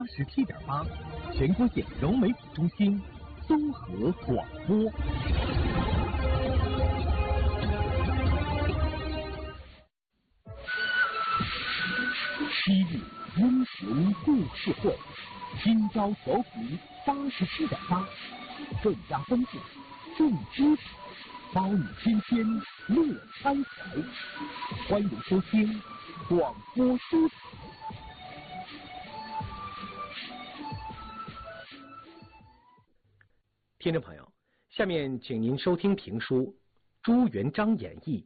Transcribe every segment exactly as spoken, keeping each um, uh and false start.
八十七点八，全国县融媒体中心综合广播。昔日英雄故事会，今朝调频八十七点八，更加丰富，更知识，包你天天乐开怀。欢迎收听广播书场。听众朋友，下面请您收听评书《朱元璋演义》。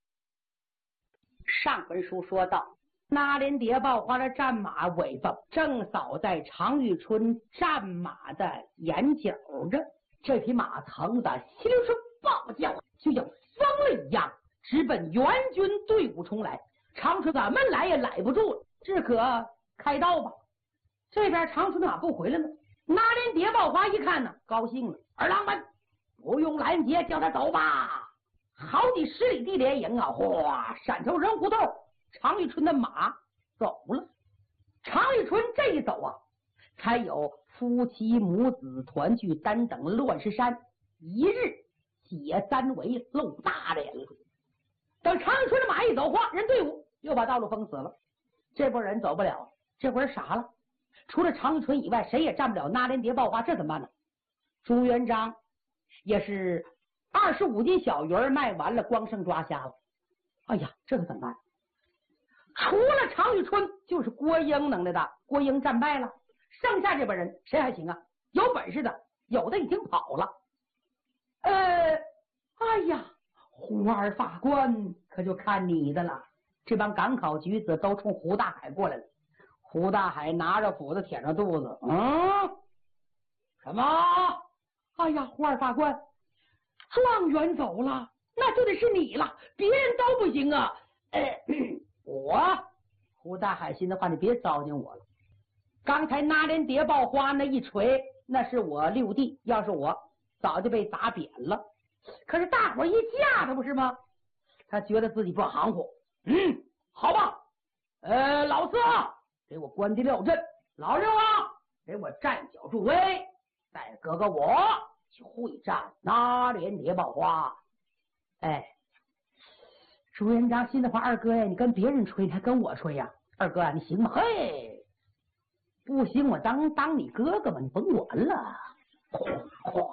上回书说到，那连谍报花的战马尾巴正扫在常遇春战马的眼角着，这匹马疼的稀里声暴叫，就像疯了一样，直奔援军队伍冲来。长春怎么来也来不住了，只可开道吧。这边长春马不回来呢，那连谍报花一看呢，高兴了，二郎们不用拦截，叫他走吧。好几十里地连营啊，哗，闪头人胡同，常遇春的马走了。常遇春这一走啊，才有夫妻母子团聚单等乱石山，一日解三围，露大脸了。等常遇春的马一走，哗，人队伍又把道路封死了，这波人走不了，这波人傻了，除了常遇春以外，谁也占不了那连谍报花，这怎么办呢？朱元璋也是二十五斤小鱼儿卖完了，光剩抓虾了。哎呀，这可怎么办？除了常遇春，就是郭英能耐大，郭英战败了，剩下这帮人谁还行啊？有本事的，有的已经跑了。呃，哎呀，胡二法官可就看你的了。这帮赶考举子都冲胡大海过来了。胡大海拿着斧子舔着肚子，嗯，什么？哎呀，胡二法官，状元走了，那就得是你了，别人都不行啊。呃，我胡大海心的话，你别糟践我了。刚才那连谍报花那一锤，那是我六弟，要是我早就被打扁了。可是大伙一架他不是吗？他觉得自己不含糊。嗯，好吧，呃，老四啊，给我关第六阵，老六啊，给我站脚助威，再哥哥我去会战那连谍报花。哎，朱元璋心的话，二哥呀，你跟别人吹，你还跟我吹呀？二哥啊，你行吗？嘿，不行，我当当你哥哥吧，你甭管了。哗哗，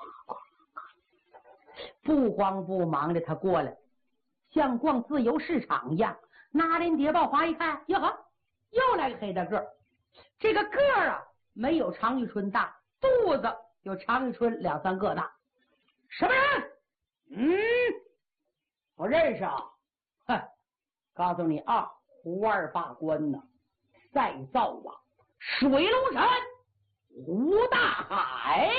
不慌不忙的他过来，像逛自由市场一样。那连谍报花一看，哟呵，又来个黑大个儿。这个个儿啊，没有常遇春大，肚子有常遇春两三个大。什么人？嗯，我认识啊。哼，告诉你啊，胡二法官呢，再造啊，水龙山胡大海。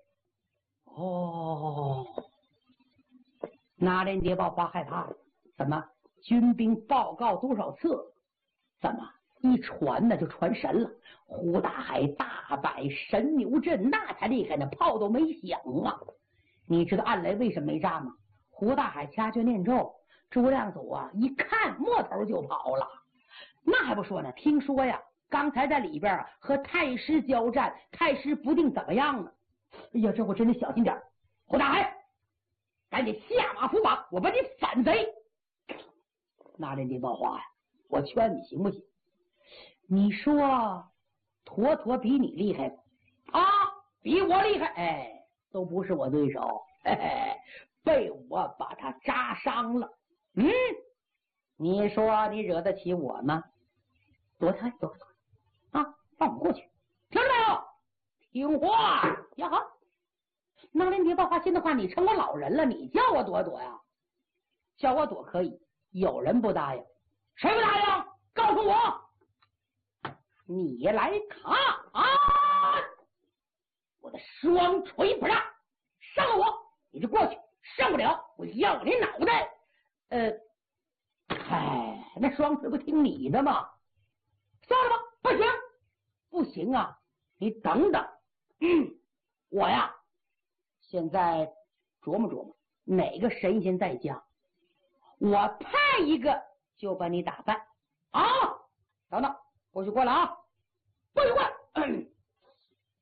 哦，那连谍报花害怕了，怎么？军兵报告多少次？怎么一传呢就传神了？胡大海大摆神牛阵，那才厉害呢，炮都没响啊！你知道暗雷为什么没炸吗？胡大海掐诀念咒，诸葛亮祖啊一看摸头就跑了。那还不说呢，听说呀，刚才在里边和太师交战，太师不定怎么样呢。哎呀，这我真得小心点。胡大海，赶紧下马伏法，我把你反贼！那连谍报花呀，我劝你行不行？你说坨坨比你厉害啊，比我厉害，哎，都不是我对手，嘿嘿，被我把他扎伤了。嗯，你说你惹得起我吗？躲开，躲开，躲开啊！放我过去，听着没有？听话呀！好，那连谍报花心的话，你成我老人了，你叫我躲躲呀？叫我躲可以。有人不答应，谁不答应？告诉我，你来看啊！我的双锤不让，上了我你就过去，上不了我要你脑袋。呃，哎，那双锤不听你的吗？算了吧，不行，不行啊！你等等，嗯，我呀，现在琢磨琢磨，哪个神仙在家？我派一个就把你打败啊！等等，过去过来啊！过去过来！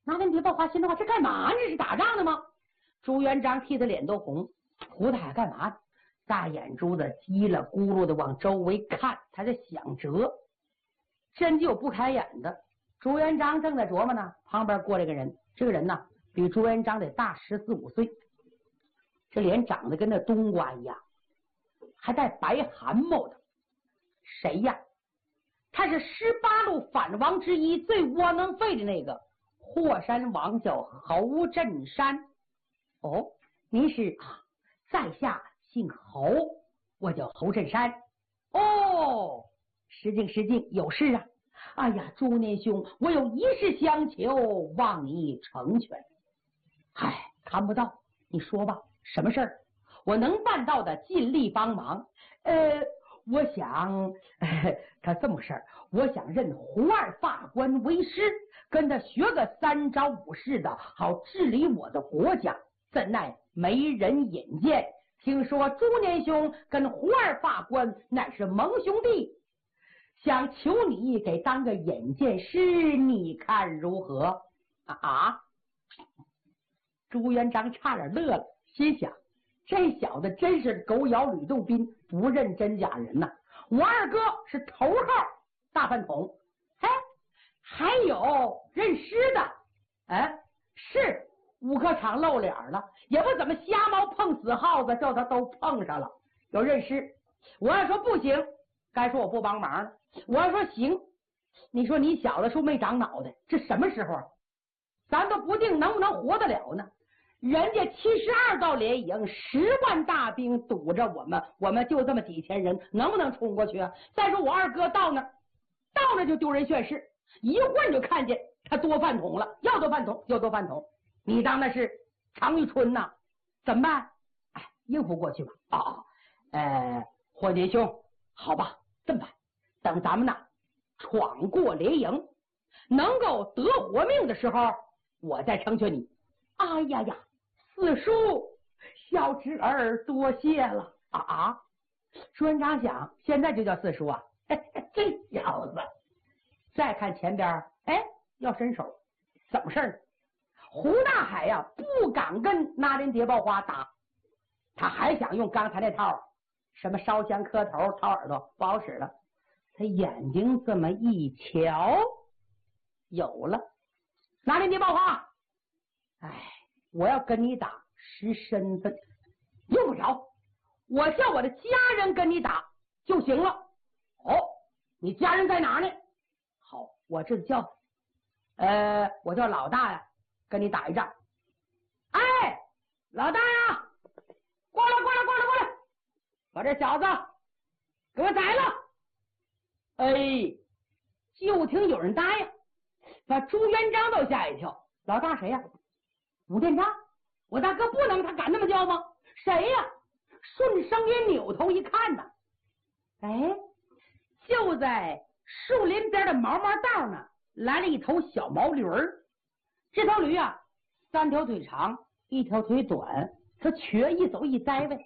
拿连蝶报花心的话，这干嘛？这是打仗的吗？朱元璋替他脸都红。胡大爷干嘛？大眼珠子叽了咕噜的往周围看，他在想辙。真就不开眼的。朱元璋正在琢磨呢，旁边过来个人，这个人呢比朱元璋得大十四五岁，这脸长得跟那冬瓜一样，还带白汗毛的。谁呀？他是十八路反王之一，最窝囊废的那个霍山王，叫侯振山。哦，您是啊，在下姓侯，我叫侯振山。哦，失敬失敬，有事啊？哎呀，朱年兄，我有一事相求，望你成全。唉，看不到，你说吧，什么事儿？我能办到的，尽力帮忙。呃，我想，呃、他这么个事儿，我想认胡二法官为师，跟他学个三招五式的，好治理我的国家。怎奈没人引荐，听说朱年兄跟胡二法官乃是盟兄弟，想求你给当个引荐师，你看如何？啊啊！朱元璋差点乐了，心想这小子真是狗咬吕洞宾，不认真假人呐、啊！我二哥是头号大饭桶，哎，还有认尸的，哎，是五科场露脸了，也不怎么瞎猫碰死耗子，叫他都碰上了。有认尸，我要说不行，该说我不帮忙了。我要说行，你说你小子说没长脑袋，这什么时候啊？咱都不定能不能活得了呢。人家七十二道连营，十万大兵堵着我们，我们就这么几千人，能不能冲过去啊？再说我二哥到那儿，到那就丢人现世，一会儿就看见他多饭桶了，要多饭桶，要多饭桶。你当那是常遇春呐？怎么办？哎，应付过去吧。啊、哦，呃，霍年兄，好吧，这么办，等咱们呢闯过连营，能够得活命的时候，我再成全你。哎呀呀，四叔，小侄儿多谢了啊啊！朱元璋想，现在就叫四叔啊，嘿嘿这小子。再看前边，哎，要伸手，怎么事儿？胡大海呀、啊，不敢跟拿连谍报花打，他还想用刚才那套，什么烧香磕头、掏耳朵，不好使了。他眼睛这么一瞧，有了，拿连谍报花。哎，我要跟你打，识身份，用不着，我叫我的家人跟你打就行了。哦，你家人在哪呢？好，我这叫，呃，我叫老大呀，跟你打一仗。哎，老大呀，过来，过来，过来，过来，把这小子给我宰了。哎，就听有人答应，把朱元璋都吓一跳。老大谁呀？武殿章，我大哥不能，他敢那么叫吗？谁呀？顺声音扭头一看呢，哎，就在树林边的毛毛道呢，来了一头小毛驴儿。这头驴啊，三条腿长，一条腿短，它瘸一走一栽呗，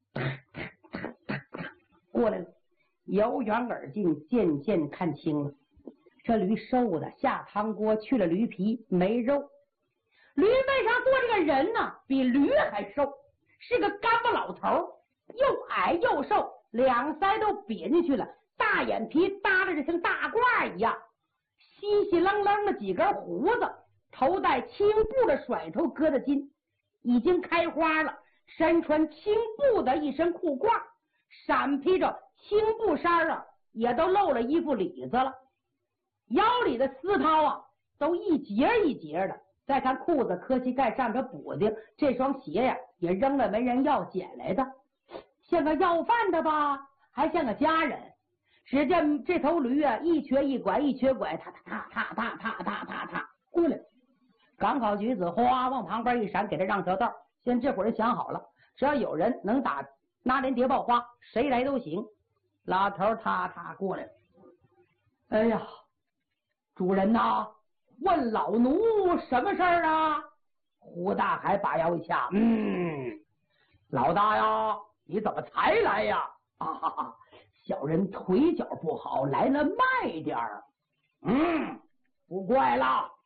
过来了。由远而近，渐渐看清了，这驴瘦的下汤锅去了驴皮，没肉。驴背上坐这个人呢，比驴还瘦，是个干巴老头，又矮又瘦，两腮都瘪进去了，大眼皮耷拉着像大褂一样，稀稀楞楞的几根胡子，头戴青布的甩头疙瘩巾，已经开花了，身穿青布的一身裤褂，闪披着青布衫啊，也都露了衣服里子了，腰里的丝绦啊，都一节一节的。再看裤子磕膝盖上着补丁，这双鞋呀也扔了没人要，捡来的，像个要饭的吧，还像个家人。只见这头驴啊，一瘸一拐，一瘸拐，踏踏踏踏踏踏踏踏过来。赶考举子哗往旁边一闪，给他让条道。现在这伙人想好了，只要有人能打拿连谍报花，谁来都行。老头踏踏过来了。哎呀，主人呐，问老奴什么事儿啊？胡大海把腰一掐，嗯，老大呀，你怎么才来呀？啊哈哈，小人腿脚不好，来了慢点儿。嗯，不怪了，